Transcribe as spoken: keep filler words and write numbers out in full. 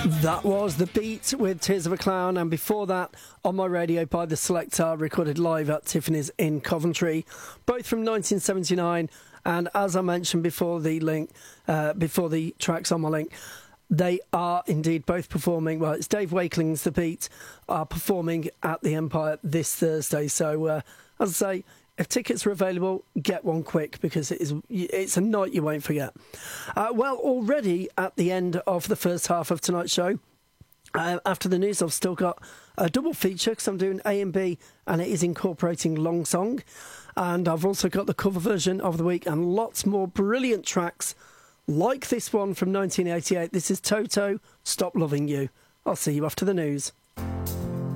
That was The Beat with Tears of a Clown, and before that, On My Radio by The Selector, recorded live at Tiffany's in Coventry, both from nineteen seventy-nine. And as I mentioned before the link, uh, before the tracks on my link, they are indeed both performing. Well, it's Dave Wakeling's The Beat are performing at the Empire this Thursday. So, uh, as I say, if tickets are available, get one quick, because it is, it's a night you won't forget. Uh, well, already at the end of the first half of tonight's show, uh, after the news, I've still got a double feature because I'm doing A and B, and it is incorporating Long Song. And I've also got the cover version of the week and lots more brilliant tracks like this one from nineteen eighty-eight. This is Toto, Stop Loving You. I'll see you after the news.